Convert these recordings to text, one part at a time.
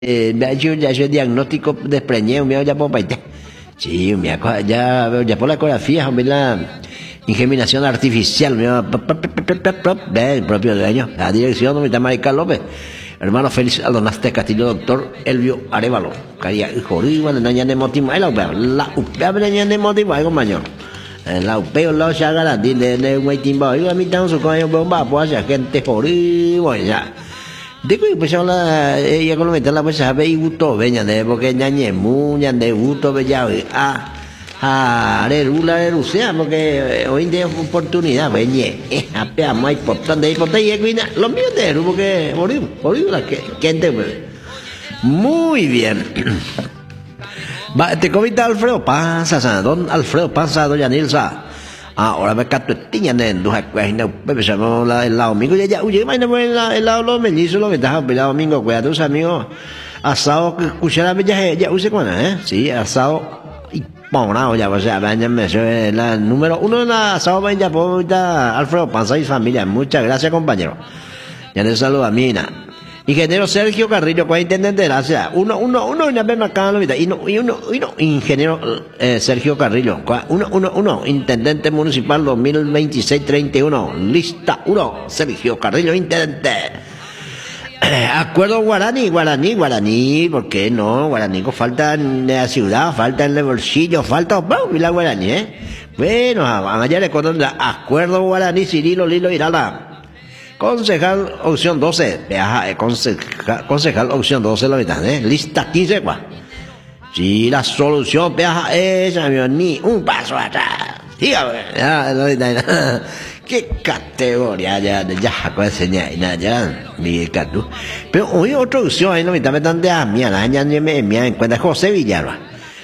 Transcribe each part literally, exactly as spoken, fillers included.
Eh, me ha hecho ya ese diagnóstico de preñeo, me ya por paite. Sí, me ha ya ya por la ecografía, hombre, la ingeminación artificial, me el propio dueño, la dirección de Marica López. Hermano Félix Aldonaste Castillo, doctor Elvio Arevalo. Caía hijo riba de naña de motivo, la upea, la upea de naña de motivo, algo mayor. La upea lo se haga la de de un timba, yo a mí tan su coño bomba, pues a gente jodido ya. Digo, pues la ella con lo meter la pues sabe y gusto veña de porque ñañe mu ñan de gusto bella a a rula de sea porque hoy de oportunidad veñe eh apea muy importante y por ahí cuina lo mío de porque morir morir la que gente muy bien. Va te comita Alfredo pasa don Alfredo pasa doña Nilsa. Ahora me cato tiña en dos acuerdos, me llamó la el domingo ya ya, oye, imagínate el el lado lo mellizo lo que estás el domingo, cuida tus amigos, asado que cuchara ya ya use con eh, sí, asado y ponao ya, o sea, váyanme, la número uno en la asado vaya por Alfredo Panza y familia, muchas gracias compañero. Ya les saludo a Mina. Ingeniero Sergio Carrillo, ¿cuál intendente de la ciudad? Uno, uno, uno, una vez acá en la y no, y uno, y no, ingeniero eh, Sergio Carrillo, uno, uno, uno, intendente municipal dos mil veintiséis treinta y uno, lista uno, Sergio Carrillo, intendente. Eh, acuerdo guaraní, guaraní, guaraní, ¿por qué no? Guaraní, falta en la ciudad, falta en el bolsillo, falta, bueno, y la guaraní, ¿eh? Bueno, allá le conozco, acuerdo guaraní, Cirilo, Lilo, Irala. Concejal opción doce, viaja, concejal, concejal opción doce, la mitad, ¿eh? Lista quince, ¿cuá? Si la solución viaja esa, ni un paso atrás. Dígame, ya, la mitad, qué categoría, ya, ya, con ese ya, ya, mi catu. Pero hoy otra opción, ahí no me está metiendo a mí, la ya me me en cuenta, José Villalba.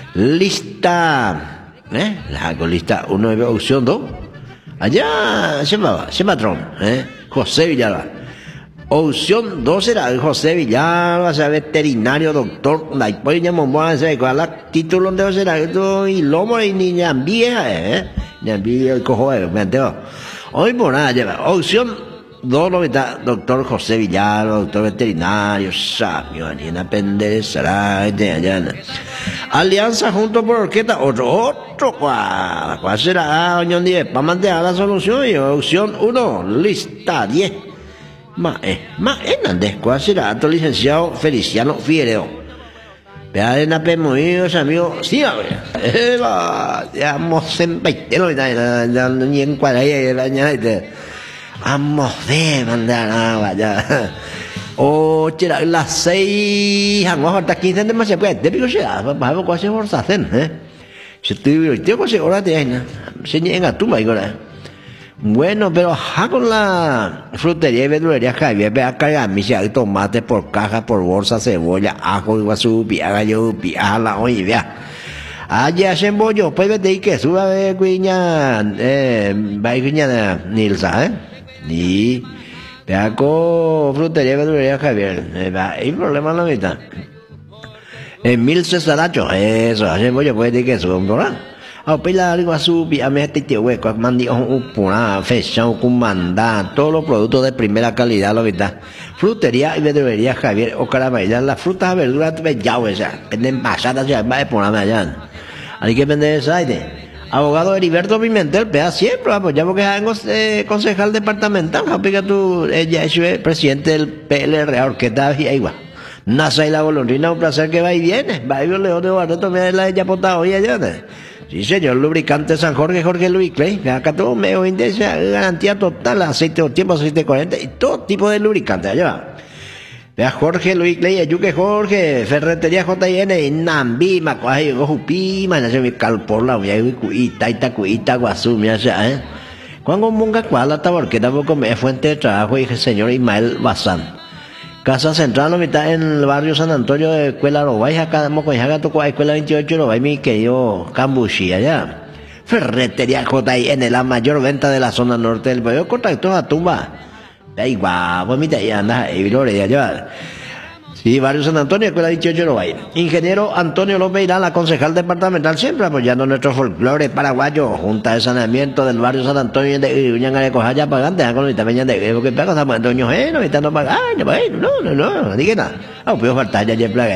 Lista, ¿eh? La hago lista uno, opción dos. Allá, se va, se patrón, ¿eh? José Villalba. Opción dos era José Villalba, sea veterinario, doctor, la hipoña momboa, se con la título de será esto y lomo y niña vieja, eh, niña vieja, cojo, me entero. Hoy por nada lleva. Opción dos lo está doctor José Villalba, doctor veterinario, sabio, ni una pendeja, allá. Alianza junto por orquesta, otro, otro, ¿cuál, cuál será? Oñón diez, para mantener la solución, y opción uno, lista diez. Más, eh, más, Hernández, ¿cuál será? Alto licenciado Feliciano Figueredo. Vea de la pemoídos, amigos, sí, a ver, eva, ya mos en peitelo, ya, ya, ni en cuadrilla, ya, ya, vamos de mandar, ah, vaya. O chera las seis, vamos hasta quince de más se puede, te pico sea, vamos a hacer fuerza hacen, eh. Si te tengo que ahora te hay, se llega tú, me bueno, pero ja con la frutería y verdulería Javier, ve a cargar mi de tomate por caja, por bolsa, cebolla, ajo, guasú, piaga, yo, piaga, la oye, vea. Allá se embollo, pues vete y que suba de cuña, eh, va y cuña Nilsa, eh. Y vea con frutería y verdulería Javier, eh, hay problema en la mitad. En mil cesarachos, eso, se embollo, pues vete y que suba un programa. A pila algo a su a me este hueco, mandi un pura, fecha, un mandá, todos los productos de primera calidad, lo que está. Frutería y verdulería Javier o Caramella, las frutas y verduras ya, o sea, venden pasadas ya, va a ponerme allá. Hay que vender esa aire. Abogado Heriberto Pimentel, pega siempre, apoyamos que es eh, concejal departamental, aplica tu, ella es presidente del P L R, Orquesta y igual. Nasa y la golondrina, un placer que va y viene. Va y León de Barreto, me la ella potado hoy allá. Sí, señor, lubricante San Jorge, Jorge Luis Clay. Acá todo medio indicia, garantía total, aceite o tiempo, aceite cuarenta y todo tipo de lubricante. Allá. Vea Jorge Luis Clay, Ayuque Jorge, Ferretería J N, y Nambi, Macuaje, Gojupi, Manaje, mi calporla, mi cuita, ita, cuita, guasú, mi allá, eh. Cuando monga cuala, taborque, tampoco me fuente de trabajo, y el señor Ismael Bazán. Casa Central, no está en el barrio San Antonio de Escuela Robay, acá Mocoyaga, tocó a Escuela veintiocho, Robay, mi querido Cambushi, allá. Ferretería J I N, la mayor venta de la zona norte del país. Contacto a Tumba. Da igual, pues mira, ahí anda, y Vilore, allá. Sí, Barrio San Antonio, Escuela dieciocho no va a ir. Ingeniero Antonio López Irán, la concejal departamental, siempre apoyando nuestro folclore paraguayo. Junta de Saneamiento del Barrio San Antonio de Uñanga de Cojaya, pagante, con los italianos de porque pega, estamos en Doño Geno, y están no pagando, bueno, no, no, no, no, diga nada. Ah, pues faltar ya, ya, plaga.